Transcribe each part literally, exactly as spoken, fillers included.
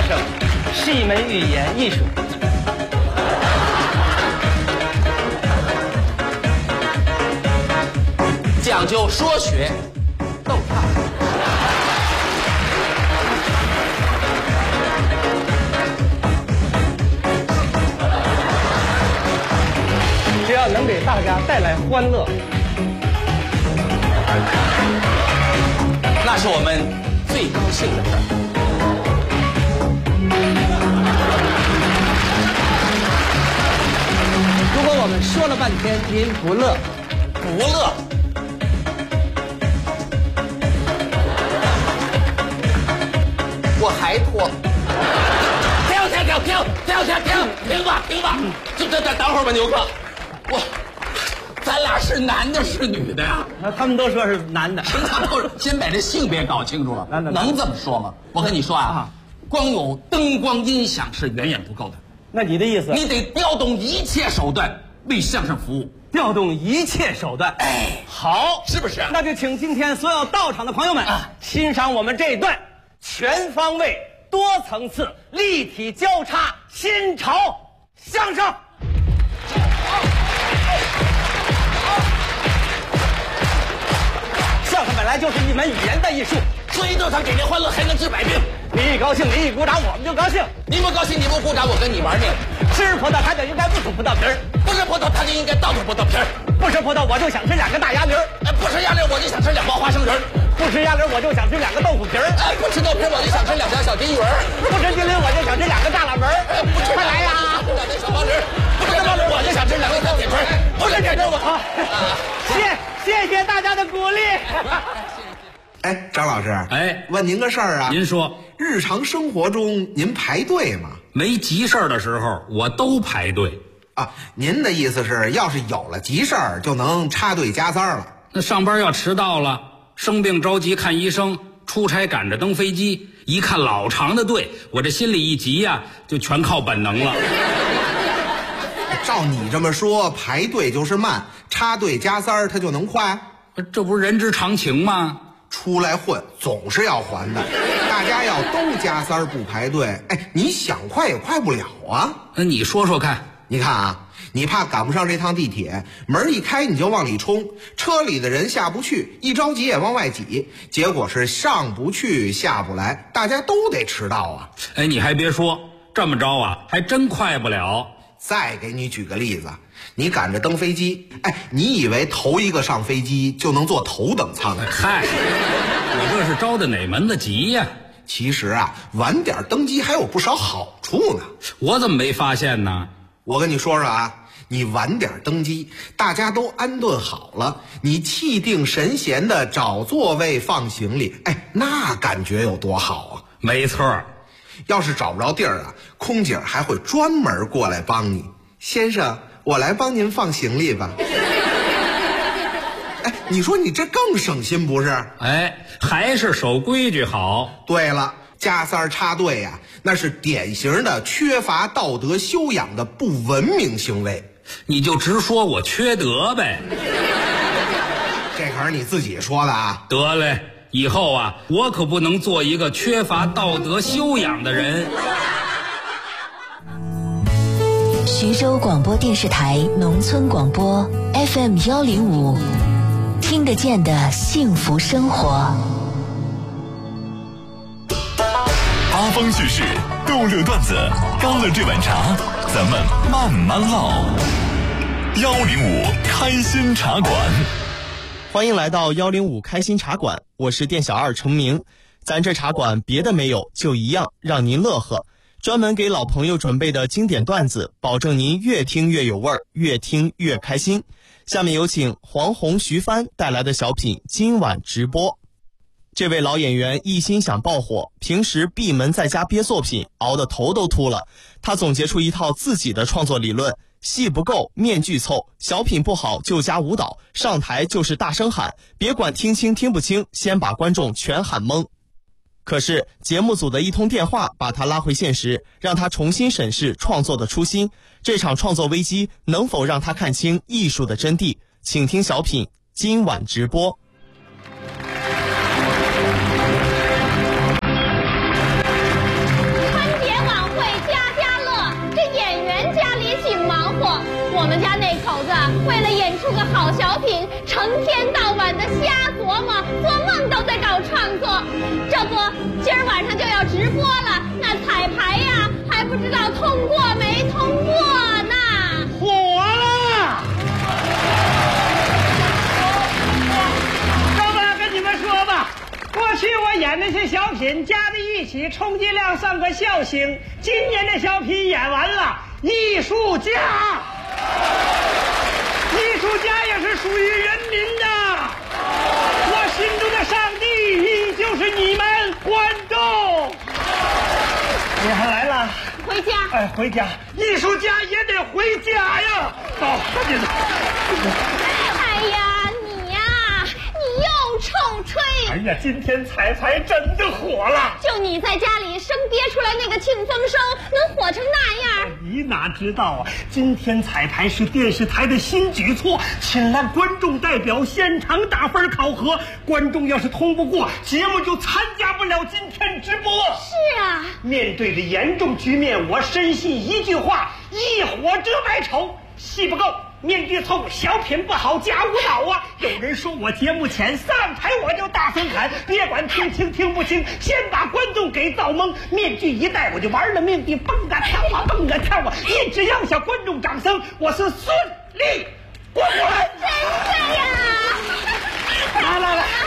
声是一门语言艺术。 讲究说学逗唱。 只要能给大家带来欢乐， 那是我们最高兴的事儿。 如果我们说了半天您不乐， 不乐，我还脱。停停停停停停停停吧停吧！这这这等会儿吧，牛哥，我咱俩是男的是女的呀？ 他们都说是男的。 先把这性别搞清楚了， 男的能这么说吗？我跟你说啊，光有灯光音响是远远不够的。 那你的意思？ 你得调动一切手段为相声服务。 调动一切手段。 哎， 好， 是不是？ 那就请今天所有到场的朋友们啊，欣赏我们这一段全方位、多层次、立体交叉新潮相声。相声本来就是一门语言的艺术， 所以这场给您欢乐还能治百病。 你一高兴，你一鼓掌，我们就高兴。 你不高兴，你不鼓掌，我跟你玩命。 吃葡萄他就应该不吐葡萄皮儿， 不是葡萄他就应该倒吐葡萄皮儿。 不吃葡萄我就想吃两个大鸭梨儿， 哎，不吃鸭梨我就想吃两包花生仁儿。 不吃鸭梨我就想吃两个豆腐皮儿， 哎，不吃豆皮我就想吃两条小金鱼儿。 不吃金鳞我就想吃两个栅栏门儿。 哎，不吃快来呀！ 两个小毛驴儿。不吃毛驴我就想吃两个小铁锤。 不是铁锤我好，谢谢谢大家的鼓励。 哎，张老师， 哎， 问您个事儿啊。 您说， 日常生活中您排队吗？ 没急事儿的时候，我都排队啊。您的意思是，要是有了急事儿，就能插队加塞儿了？ 那上班要迟到了，生病着急看医生，出差赶着登飞机，一看老长的队，我这心里一急呀、啊，就全靠本能了。 照你这么说，排队就是慢，插队加塞儿它就能快？ 这不是人之常情吗？ 出来混总是要还的，大家要都加塞儿不排队，哎，你想快也快不了啊。 那你说说看。 你看啊，你怕赶不上这趟地铁，门一开你就往里冲，车里的人下不去，一着急也往外挤，结果是上不去下不来，大家都得迟到啊。 哎，你还别说，这么着啊还真快不了。 再给你举个例子，你赶着登飞机，哎，你以为头一个上飞机就能坐头等舱？ 嗨，我这是着的哪门子急呀？ 其实啊，晚点登机还有不少好处呢。 我怎么没发现呢？ 我跟你说说啊，你晚点登机，大家都安顿好了，你气定神闲的找座位放行李，哎，那感觉有多好啊！ 没错。 要是找不着地儿啊，空姐还会专门过来帮你。先生，我来帮您放行李吧。哎，你说你这更省心不是？ 哎，还是守规矩好。 对了，加塞儿插队呀、啊，那是典型的缺乏道德修养的不文明行为。 你就直说我缺德呗。 这可是你自己说的啊。 得嘞。以后啊，我可不能做一个缺乏道德修养的人。 徐州广播电视台农村广播 F M 幺零五，听得见的幸福生活。 八方叙事，逗乐段子，干了这碗茶，咱们慢慢唠。幺零五开心茶馆。 欢迎来到幺零五开心茶馆，我是店小二程明。咱这茶馆别的没有，就一样让您乐呵。专门给老朋友准备的经典段子，保证您越听越有味儿，越听越开心。下面有请黄宏、徐帆带来的小品今晚直播。这位老演员一心想爆火，平时闭门在家憋作品，熬得头都秃了。他总结出一套自己的创作理论：戏不够，面具凑；小品不好就加舞蹈，上台就是大声喊，别管听清听不清，先把观众全喊懵。可是节目组的一通电话把他拉回现实，让他重新审视创作的初心。这场创作危机能否让他看清艺术的真谛？请听小品今晚直播。 欢成天到晚的瞎琢磨，做梦都在搞创作。这不，今儿晚上就要直播了，那彩排呀还不知道通过没通过呢。 火了！要不然跟你们说吧，过去我演那些小品加在一起，充其量算个笑星。今年的小品演完了，艺术家，艺术家也是属于人民的。我心中的上帝依旧是你们观众。你还来了？ 回家。 哎，回家，艺术家也得回家呀。走，赶紧走。 哎呀，你呀，你又臭吹。 哎呀，今天彩排真的火了。 就你在家里生憋出来那个庆丰收，能火成那样？ 你哪知道啊？今天彩排是电视台的新举措，请来观众代表现场打分考核。观众要是通不过，节目就参加不了今天直播。 是啊， 面对着严重局面，我深信一句话：一火遮百丑。戏不够，面具凑，小品不好，加舞蹈啊！有人说我节目浅，上台我就大声喊，别管听清听不清，先把观众给造懵。面具一戴，我就玩了命的蹦啊跳啊蹦啊跳啊，一直让下观众掌声，我是顺利过关。 真的呀！ 来来来，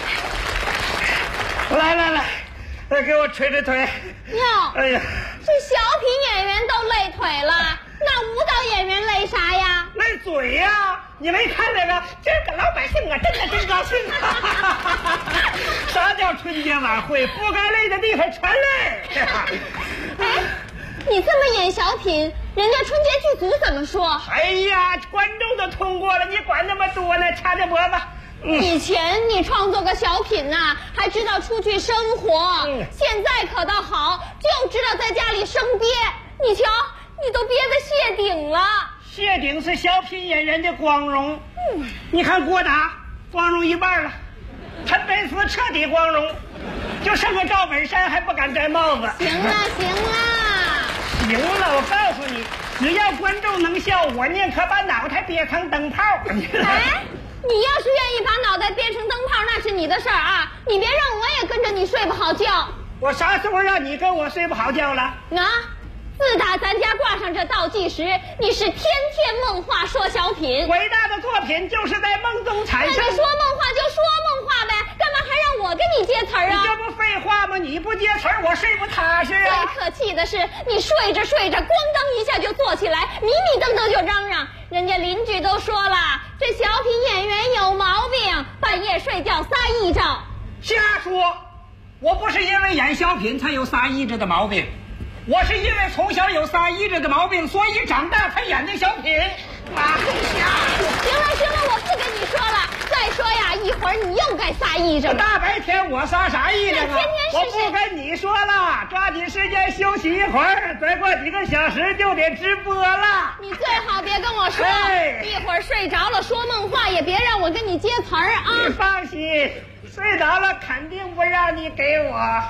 来来来，来给我捶捶腿。 哟， 哎呀， 这小品演员都累腿了。那舞蹈演员累啥呀？ 累嘴呀、啊！你没看那个，今儿个老百姓啊，真的真高兴啊！啥叫春节晚会？不该累的地方全累。 哎，你这么演小品，人家春节剧组怎么说？ 哎呀，观众都通过了，你管那么多呢？掐着脖子。 嗯、以前你创作个小品呐、啊，还知道出去生活， 嗯、 现在可倒好，就知道在家里生憋。你瞧。你都憋得谢顶了， 谢顶是小品演员的光荣。嗯，你看郭达光荣一半了，陈佩斯彻底光荣，就剩个赵本山还不敢摘帽子。 行了行了行了，我告诉你，只要观众能笑，我宁可把脑袋憋成灯泡。 哎，你要是愿意把脑袋憋成灯泡，那是你的事儿啊，你别让我也跟着你睡不好觉。 我啥时候让你跟我睡不好觉了？ 啊！自打咱家挂上这倒计时，你是天天梦话说小品。 伟大的作品就是在梦中产生。 那你说梦话就说梦话呗，干嘛还让我跟你接词儿啊？ 你这不废话吗？你不接词儿，我睡不踏实啊。 最可气的是，你睡着睡着，咣当一下就坐起来，迷迷瞪瞪就嚷嚷。人家邻居都说了，这小品演员有毛病，半夜睡觉撒癔症。 瞎说！我不是因为演小品才有撒癔症的毛病。我是因为从小有撒癔症的毛病，所以长大才演的小品。啊， 行了行了，我不跟你说了。再说呀，一会儿你又该撒癔症。 大白天我撒啥癔症啊？ 天天我不跟你说了，抓紧时间休息一会儿，再过几个小时就得直播了。 你最好别跟我说， 哎、 一会儿睡着了说梦话，也别让我跟你接词儿啊。 你放心，睡着了肯定不让你给我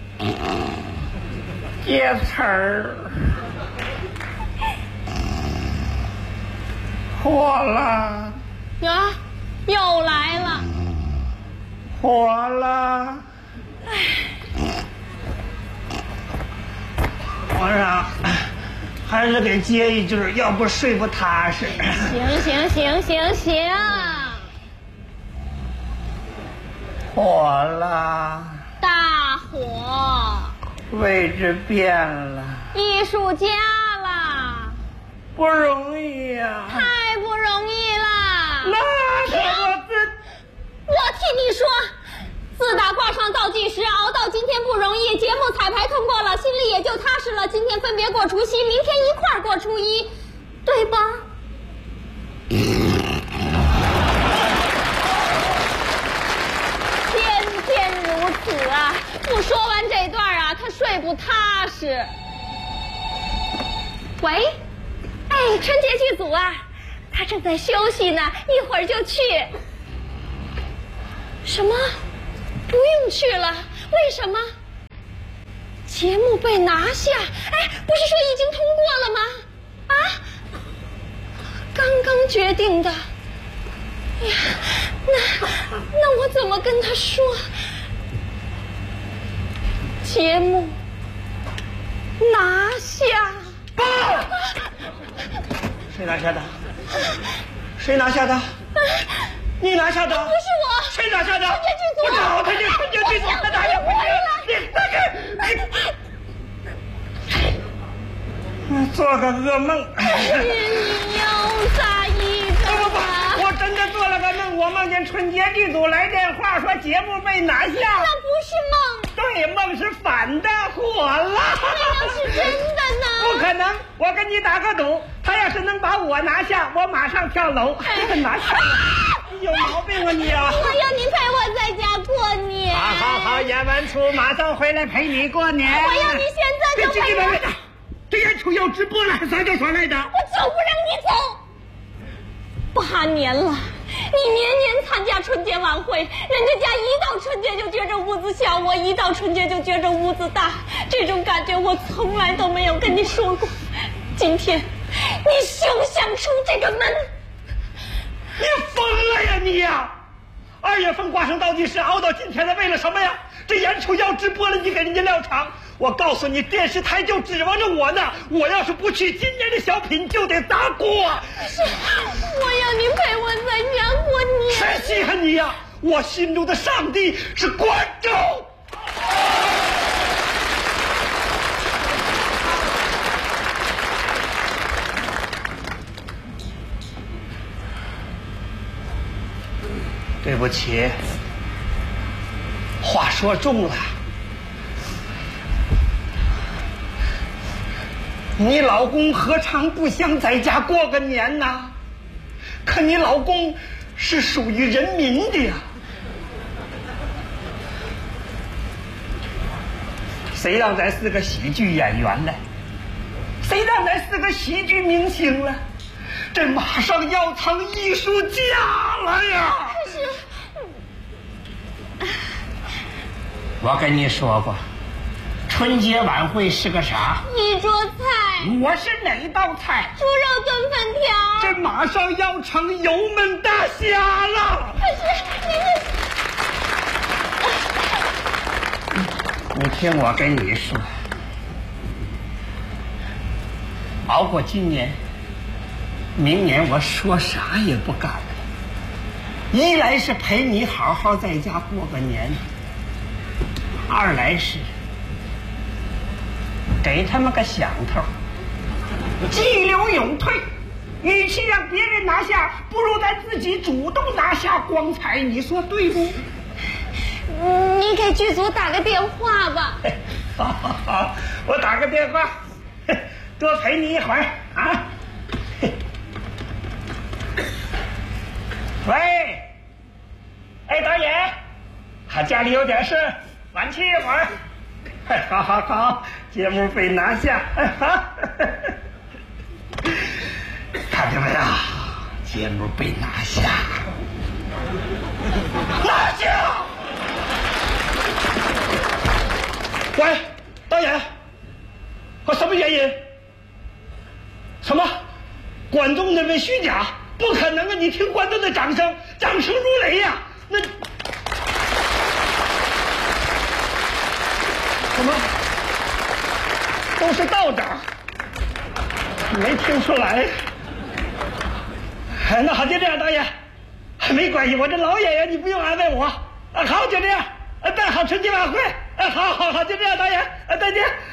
接词儿。火了啊，又来了， 火了。皇上，还是给接一句，要不睡不踏实。 行行行行行， 火了， 大火， 位置变了， 艺术家了， 不容易呀、啊， 太不容易了。 那是我自， 我替你说。自打挂上倒计时，熬到今天不容易，节目彩排通过了，心里也就踏实了。今天分别过除夕，明天一块儿过初一，对吧？天天如此啊！不说完这段啊，他睡不踏实。喂，哎，春节剧组啊，他正在休息呢，一会儿就去。什么？不用去了？为什么？节目被拿下？哎，不是说已经通过了吗？啊，刚刚决定的， 哎呀，那那我怎么跟他说？节目拿下！ 报！谁拿下的？谁拿下的？你拿下的？ 不是我。 谁拿下的？ 春节剧组。 我找他去，春节剧组他拿下不行。你那个，你做个噩梦。 你又咋一个吧？ 我真的做了个梦，我梦见春节剧组来电话说节目被拿下。 那不是梦。 对，梦是反的，火了。 那要是真的呢？ 不可能，我跟你打个赌，他要是能把我拿下，我马上跳楼。拿下了，有毛病啊你啊！ 我要你陪我在家过年。 好好好，演完出马上回来陪你过年。 我要你现在就陪我。 这演出要直播了，啥叫说来的？ 我就不让你走。八年了，你年年参加春节晚会，人家家一到春节就觉着屋子小，我一到春节就觉着屋子大，这种感觉我从来都没有跟你说过。今天你休想出这个门！ 你疯了呀你呀！二月份挂上倒计时，熬到今天的为了什么呀？这演出要直播了，你给人家撂场。我告诉你，电视台就指望着我呢。我要是不去，今年的小品就得砸锅。 是，我要你陪我在家过年。 谁稀罕你呀？我心中的上帝是观众。对不起，话说重了。你老公何尝不想在家过个年呢？可你老公是属于人民的呀。谁让咱是个喜剧演员呢？谁让咱是个喜剧明星了？这马上要成艺术家了呀！ 可是， 我跟你说过，春节晚会是个啥？ 一桌菜。 我是哪道菜？ 猪肉炖粉条。 这马上要成油焖大虾了。 可是你你听我跟你说，熬过今年，明年我说啥也不干了。一来是陪你好好在家过个年，二来是给他们个响头，激流勇退。与其让别人拿下，不如咱自己主动拿下光彩，你说对不？ 你给剧组打个电话吧。 好好好，我打个电话，多陪你一会儿啊。喂，哎，导演，他家里有点事，晚去一会儿。好好好，节目被拿下。看见没有？节目被拿下，拿下！喂，导演，我什么原因？什么？观众认为虚假？不可能啊！你听观众的掌声，掌声如雷呀、啊！那什么？都是道长，没听出来。那好，就这样，导演，没关系，我这老演员，你不用安慰我。啊，好，就这样，啊，办好春节晚会。啊，好好好，就这样，导演，啊，再见。